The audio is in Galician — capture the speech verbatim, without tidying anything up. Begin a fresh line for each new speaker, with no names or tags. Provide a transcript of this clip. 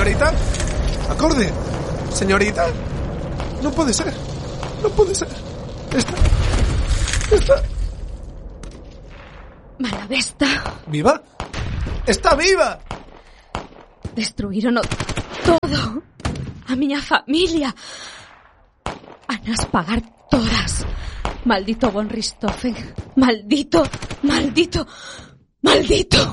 Señorita, acorde. Señorita, non pode ser. Non pode ser. Está... Está...
Mala besta.
Viva? Está viva!
Destruírono todo. A miña familia. Anas pagar todas. Maldito von Richthofen. Maldito, maldito, maldito.